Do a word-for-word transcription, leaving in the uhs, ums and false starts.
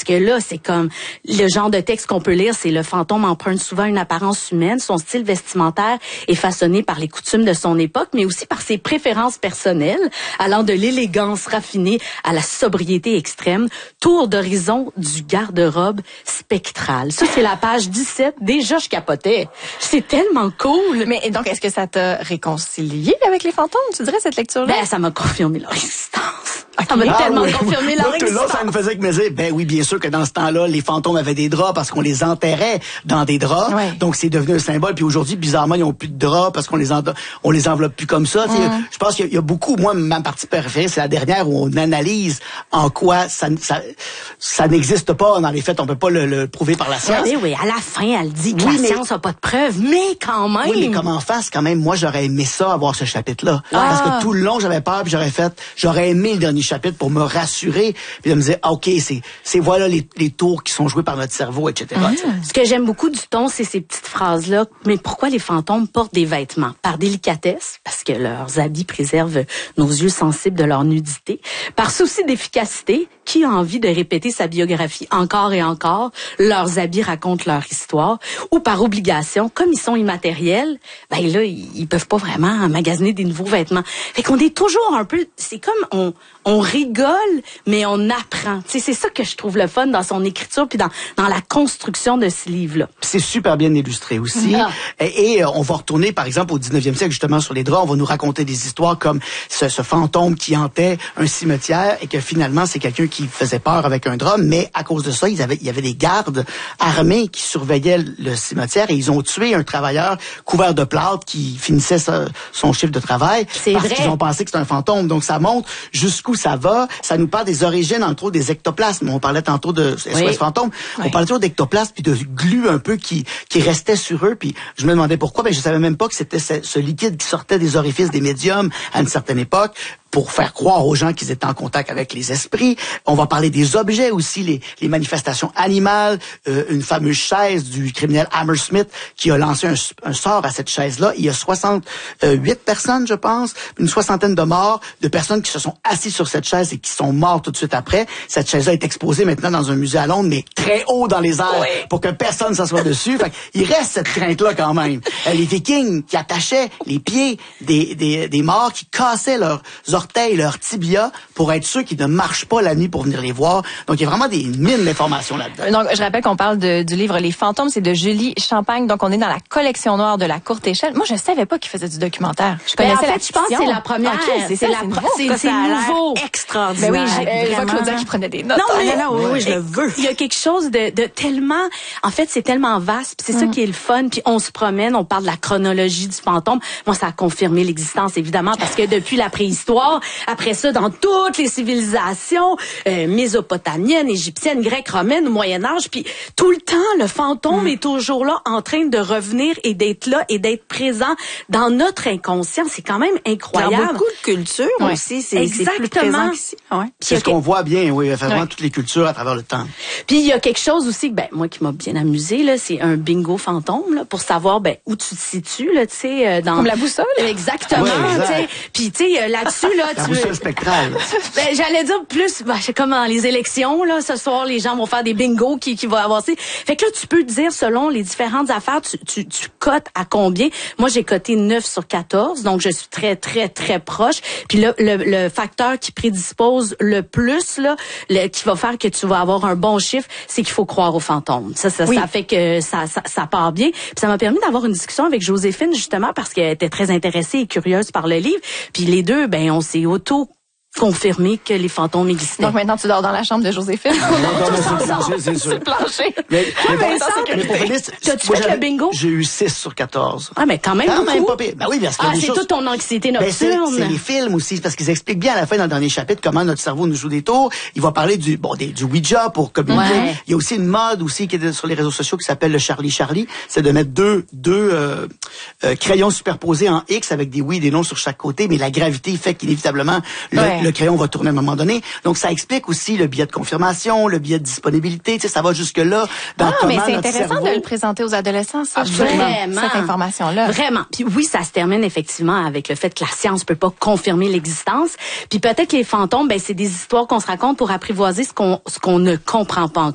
que là, c'est comme le genre de texte qu'on peut lire, c'est le fantôme emprunte souvent une apparence humaine, son style vestimentaire est façonné par les coutumes de son époque, mais aussi par ses préférences personnelles, allant de l'élégance raffinée à la sobriété extrême, tour d'horizon du garde-robe spectral. Ça, c'est la page dix-sept. Déjà, je capotais. C'est tellement cool. Mais donc, est-ce que ça t'a réconcilié avec les fantômes, tu dirais, cette lecture-là? Ben, ça m'a confirmé leur existence. Okay. Ça m'a Ah, tellement oui. confirmé leur Moi, tout le long, existence. ça me faisait que me dire, ben oui, bien sûr que dans ce temps-là, les fantômes avaient des draps parce qu'on les enterrait dans des draps. Ouais. Donc, c'est devenu un symbole. Puis aujourd'hui, bizarrement, ils n'ont plus de draps parce qu'on les en, on les enveloppe plus comme ça. Mm. Je pense qu'il y a beaucoup, moi, ma partie préférée, c'est la dernière où on analyse en quoi ça, ça, ça n'existe pas dans les faits. On peut pas le, le prouver par la science. Oui, oui, à la fin, elle dit que Oui, la mais- science n'a pas de preuves, mais quand même. Oui, mais comme en face, quand même, moi, j'aurais aimé ça, avoir ce chapitre-là. Ah. Parce que tout le long, j'avais peur, puis j'aurais fait, j'aurais aimé le dernier chapitre pour me rassurer, puis de me dire, ah, OK, c'est, c'est voilà les, les tours qui sont joués par notre cerveau, et cetera. Mm. Ce que j'aime beaucoup du ton, c'est ces petites phrases-là. Mais pourquoi les fantômes portent des vêtements? Par délicatesse, parce que leurs habits préservent nos yeux sensibles de leur nudité. Par souci d'efficacité, qui a envie de répéter sa biographie encore et encore? Leurs habits racontent leur histoire. Ou par obligation, comme ils sont immatériels, ben là, ils, ils peuvent pas vraiment magasiner des nouveaux vêtements. Fait qu'on est toujours un peu... C'est comme on, on rigole, mais on apprend. Tu sais, c'est ça que je trouve le fun dans son écriture puis dans, dans la construction de ce livre-là. C'est super bien illustré aussi. Ah. Et, et euh, on va retourner, par exemple, au dix-neuvième siècle, justement, sur les draps. On va nous raconter des histoires comme ce, ce fantôme qui hantait un cimetière et que finalement, c'est quelqu'un qui faisait peur avec un drap. Mais à cause de ça, ils avaient, il y avait des gardes armés qui surveillaient le cimetière et ils ont tué un travailleur couvert de plâtre qui finissait sa, son chiffre de travail C'est parce vrai. qu'ils ont pensé que c'était un fantôme. Donc, ça montre jusqu'où ça va. Ça nous parle des origines, entre autres, des ectoplasmes. On parlait tantôt de S O S Oui. fantôme. Oui. On parlait toujours d'ectoplasme puis de glu un peu qui, qui restait sur eux. Puis je me demandais pourquoi. Ben, je savais même pas que c'était ce, ce liquide qui sortait des orifices des médiums à une certaine époque pour faire croire aux gens qu'ils étaient en contact avec les esprits. On va parler des objets aussi, les, les manifestations animales, euh, une fameuse chaise du criminel Hammersmith qui a lancé un, un sort à cette chaise-là. Il y a soixante-huit personnes, je pense, une soixantaine de morts, de personnes qui se sont assises sur cette chaise et qui sont mortes tout de suite après. Cette chaise-là est exposée maintenant dans un musée à Londres, mais très haut dans les airs, Oui. pour que personne ne s'assoie dessus. Fait il reste cette crainte-là quand même. Euh, les Vikings qui attachaient les pieds des, des, des morts, qui cassaient leurs orteils, leurs tibias, pour être sûrs qu'ils ne marchent pas la nuit pour venir les voir. Donc, il y a vraiment des mines d'informations là-dedans. Donc, je rappelle qu'on parle de, du livre Les Fantômes, c'est de Julie Champagne. Donc, on est dans la collection noire de la courte échelle. Moi, je savais pas qu'il faisait du documentaire. Je Ben, en connaissais fait, la je pense que fiction. c'est la première. Ok, c'est c'est ça, la c'est pro- nouveau. c'est Ça, c'est ça a l'air nouveau. Ben Extraordinaire. oui, j'ai- euh, je vois Vraiment. Claudia qui prenait des notes. Non, Ah, mais non, non, oui, oui, je le Et- veux. Il y a quelque chose de, de tellement... En fait, c'est tellement vaste, puis c'est ça qui est le fun. Puis on se promène, on parle de la chronologie du fantôme. Moi, ça a confirmé l'existence, évidemment, parce que depuis la préhistoire, après ça, dans toutes les civilisations euh, mésopotamiennes, égyptiennes, grecques, romaines, au Moyen-Âge, puis tout le temps, le fantôme Mm. est toujours là, en train de revenir et d'être là et d'être présent dans notre inconscient. C'est quand même incroyable. Dans beaucoup de cultures Ouais. aussi, c'est c'est plus Exactement. présent qu'ici. Ouais. C'est ce qu'on voit bien, oui, vraiment Ouais. toutes les cultures à travers le temps. Puis il y a quelque chose aussi que ben moi qui m'a bien amusé là, c'est un bingo fantôme là pour savoir ben où tu te situes là, tu sais euh, dans Comme la boussole. Exactement, Ouais, exact. tu sais. Puis tu sais euh, là-dessus là, La tu boussole spectrale. ben, j'allais dire plus, ben, c'est comme dans les élections, là, ce soir, les gens vont faire des bingos qui, qui vont avancer. Fait que là, tu peux dire, selon les différentes affaires, tu, tu, tu cotes à combien. Moi, j'ai coté neuf sur quatorze, donc je suis très, très, très proche. Puis là, le, le facteur qui prédispose le plus, là, le, qui va faire que tu vas avoir un bon chiffre, c'est qu'il faut croire aux fantômes. Ça, ça, Oui. ça fait que ça, ça, ça part bien. Puis ça m'a permis d'avoir une discussion avec Joséphine, justement, parce qu'elle était très intéressée et curieuse par le livre. Puis les deux, ben, on s'est auto confirmé que les fantômes existaient. Donc, maintenant, tu dors dans la chambre de Joséphine. C'est Sur sûr. le plancher. Mais, mais, mais pour- sans mais pour finir, T'as-tu moi, fait le j'avais- bingo? J'ai eu six sur quatorze. Ah, mais quand même Quand beaucoup. même pas pire. Ben oui, parce qu'il y a Ah, des c'est choses- toute ton anxiété Ben, c'est, nocturne. c'est les films aussi, parce qu'ils expliquent bien à la fin, dans le dernier chapitre, comment notre cerveau nous joue des tours. Il va parler du, bon, des, du Ouija pour communiquer. Ouais. Il y a aussi une mode aussi qui est sur les réseaux sociaux qui s'appelle le Charlie Charlie. C'est de mettre deux, deux, euh, euh, crayons superposés en X avec des oui et des non sur chaque côté, mais la gravité fait qu'inévitablement, le, Ouais. le crayon va tourner à un moment donné. Donc, ça explique aussi le biais de confirmation, le biais de disponibilité. Tu sais, ça va jusque-là dans Ah, comment mais c'est notre intéressant cerveau... de le présenter aux adolescents, ça. Absolument. Vraiment, cette information-là. Vraiment. Puis oui, ça se termine effectivement avec le fait que la science peut pas confirmer l'existence. Puis peut-être que les fantômes, ben c'est des histoires qu'on se raconte pour apprivoiser ce qu'on ce qu'on ne comprend pas encore.